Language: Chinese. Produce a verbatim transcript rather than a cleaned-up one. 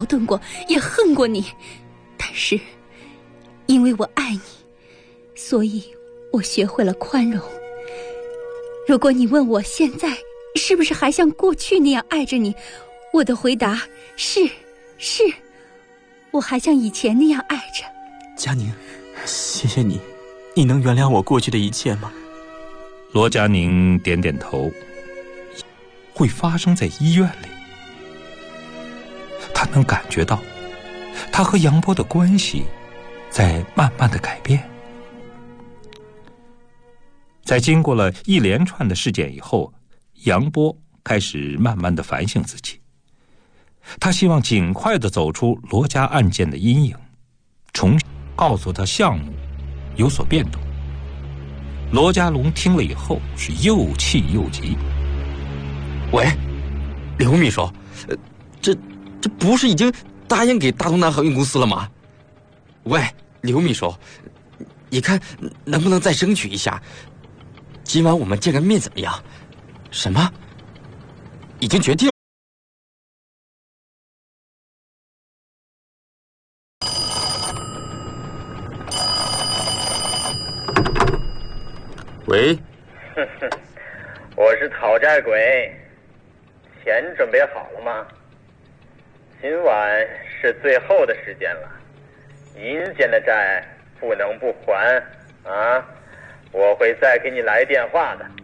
盾过，也恨过你，但是因为我爱你，所以我学会了宽容。如果你问我现在是不是还像过去那样爱着你，我的回答是是，我还像以前那样爱着。 佳宁，谢谢你，你能原谅我过去的一切吗？ 罗佳宁点点头。会发生在医院里，他能感觉到他和杨波的关系在慢慢的改变。在经过了一连串的事件以后，杨波开始慢慢的反省自己，他希望尽快的走出罗家案件的阴影，重新告诉他项目有所变动。罗家龙听了以后是又气又急。 喂，刘秘书，呃，这这不是已经答应给大东南航运公司了吗？喂，刘秘书，你看能不能再争取一下？今晚我们见个面怎么样？什么？已经决定？喂， 哼哼，我是讨债鬼。钱准备好了吗？今晚是最后的时间了，阴间的债不能不还啊！我会再给你来电话的。